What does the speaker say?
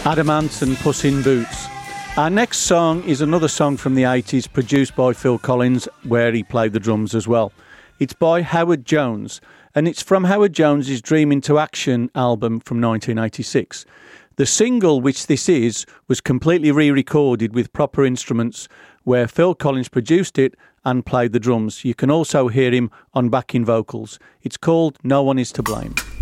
Adam Ant and Puss in Boots. Our next song is another song from the 80s produced by Phil Collins, where he played the drums as well. It's by Howard Jones, and it's from Howard Jones's Dream into Action album from 1986. The single, which this is, was completely re-recorded with proper instruments, where Phil Collins produced it and played the drums. You can also hear him on backing vocals. It's called No One Is to Blame.